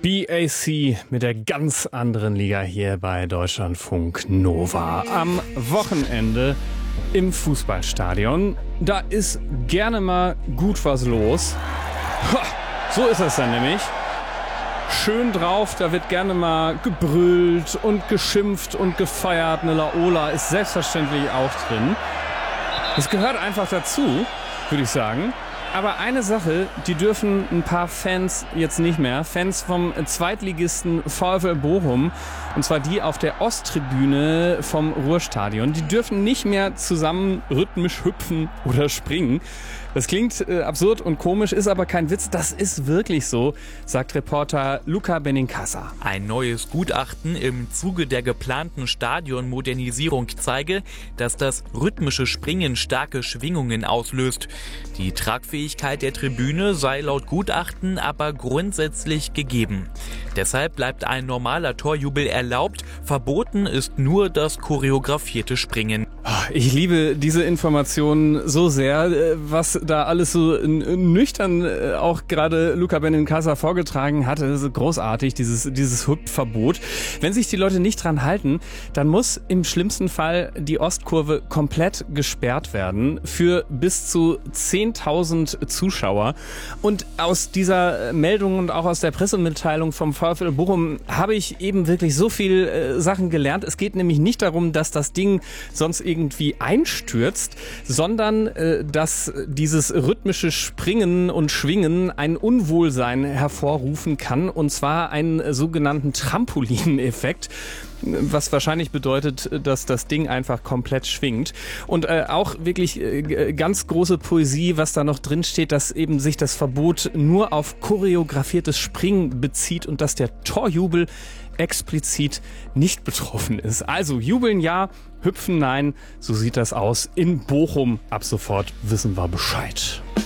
BAC mit der ganz anderen Liga hier bei Deutschlandfunk Nova. Am Wochenende im Fußballstadion, da ist gerne mal gut was los. So ist das dann nämlich. Schön drauf, da wird gerne mal gebrüllt und geschimpft und gefeiert. Eine Laola ist selbstverständlich auch drin. Es gehört einfach dazu, würde ich sagen. Aber eine Sache, die dürfen ein paar Fans jetzt nicht mehr. Fans vom Zweitligisten VfL Bochum, und zwar die auf der Osttribüne vom Ruhrstadion, die dürfen nicht mehr zusammen rhythmisch hüpfen oder springen. Das klingt absurd und komisch, ist aber kein Witz. Das ist wirklich so, sagt Reporter Luca Benincasa. Ein neues Gutachten im Zuge der geplanten Stadionmodernisierung zeige, dass das rhythmische Springen starke Schwingungen auslöst. Die Tragfähigkeit der Tribüne sei laut Gutachten aber grundsätzlich gegeben. Deshalb bleibt ein normaler Torjubel erlaubt, verboten ist nur das choreografierte Springen. Ich liebe diese Informationen so sehr, was da alles so nüchtern auch gerade Luca Benincasa vorgetragen hatte. Das ist großartig, dieses Hüpfverbot. Wenn sich die Leute nicht dran halten, dann muss im schlimmsten Fall die Ostkurve komplett gesperrt werden für bis zu 10.000 Zuschauer. Und aus dieser Meldung und auch aus der Pressemitteilung vom VfL Bochum habe ich eben wirklich so viel Sachen gelernt. Es geht nämlich nicht darum, dass das Ding sonst irgendwie einstürzt, sondern dass dieses rhythmische Springen und Schwingen ein Unwohlsein hervorrufen kann, und zwar einen sogenannten Trampolineffekt, was wahrscheinlich bedeutet, dass das Ding einfach komplett schwingt. Und auch wirklich ganz große Poesie, was da noch drin steht, dass eben sich das Verbot nur auf choreografiertes Springen bezieht und dass der Torjubel explizit nicht betroffen ist. Also jubeln ja, hüpfen nein, so sieht das aus in Bochum. Ab sofort wissen wir Bescheid.